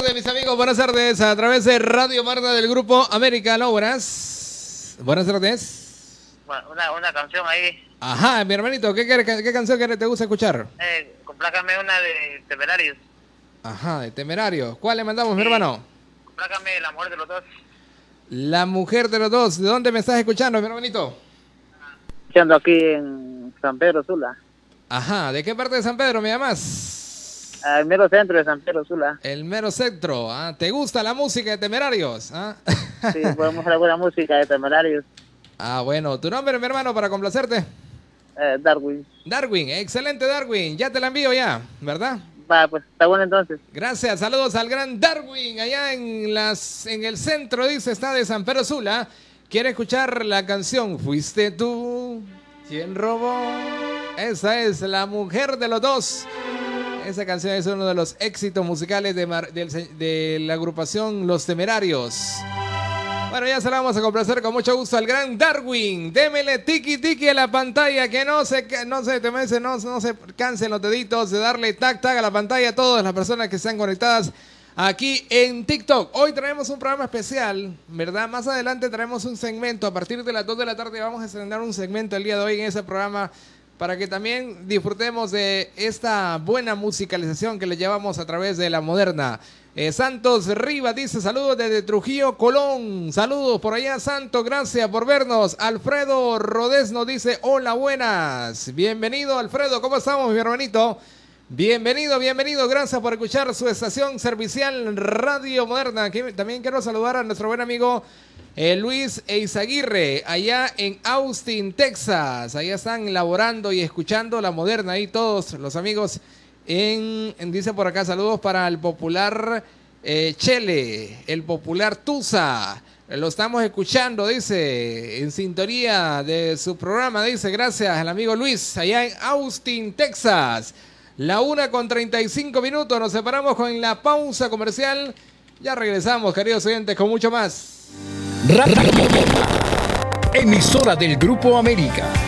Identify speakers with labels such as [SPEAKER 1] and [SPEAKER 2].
[SPEAKER 1] tardes, mis amigos, buenas tardes. A través de Radio Marta del Grupo América, ¿no? Buenas tardes.
[SPEAKER 2] Una canción ahí.
[SPEAKER 1] Ajá, mi hermanito, ¿qué canción te gusta escuchar?
[SPEAKER 2] Complácame una de Temerarios.
[SPEAKER 1] Ajá, de Temerarios. ¿Cuál le mandamos, mi hermano?
[SPEAKER 2] Complácame La Mujer de los Dos.
[SPEAKER 1] La Mujer de los Dos. ¿De dónde me estás escuchando, mi hermanito?
[SPEAKER 2] Ando aquí en San Pedro Sula.
[SPEAKER 1] Ajá, ¿de qué parte de San Pedro me llamas?
[SPEAKER 2] El mero centro de San Pedro Sula.
[SPEAKER 1] El mero centro. ¿Ah? ¿Te gusta la música de Temerarios? ¿Ah?
[SPEAKER 2] Sí, podemos hacer buena música de Temerarios.
[SPEAKER 1] Ah, bueno. ¿Tu nombre, mi hermano, para complacerte?
[SPEAKER 2] Darwin.
[SPEAKER 1] Darwin, excelente Darwin. Ya te la envío ya, ¿verdad?
[SPEAKER 2] Va, pues está bueno entonces.
[SPEAKER 1] Gracias, saludos al gran Darwin, allá en el centro, dice, está de San Pedro Sula. Quiere escuchar la canción Fuiste tú quien robó. Esa es La Mujer de los Dos. Esa canción es uno de los éxitos musicales de la agrupación Los Temerarios. Bueno, ya se la vamos a complacer con mucho gusto al gran Darwin. Démele tiki tiki a la pantalla, que no se cansen los deditos de darle tac tac a la pantalla a todas las personas que están conectadas aquí en TikTok. Hoy traemos un programa especial, ¿verdad? Más adelante traemos un segmento. A partir de las 2 de la tarde vamos a estrenar un segmento el día de hoy en ese programa para que también disfrutemos de esta buena musicalización que le llevamos a través de la moderna. Santos Rivas dice saludos desde Trujillo, Colón. Saludos por allá, Santos, gracias por vernos. Alfredo Rodés nos dice hola, buenas. Bienvenido, Alfredo, ¿cómo estamos, mi hermanito? Bienvenido, gracias por escuchar su estación servicial Radio Moderna. Aquí también quiero saludar a nuestro buen amigo Luis Eizaguirre, allá en Austin, Texas. Allá están laborando y escuchando la moderna ahí todos los amigos. Dice por acá, saludos para el popular Chele, el popular Tusa. Lo estamos escuchando, dice, en sintonía de su programa, dice, gracias al amigo Luis, allá en Austin, Texas. La 1:35, nos separamos con la pausa comercial. Ya regresamos, queridos oyentes, con mucho más.
[SPEAKER 3] Radio Emisora del Grupo América.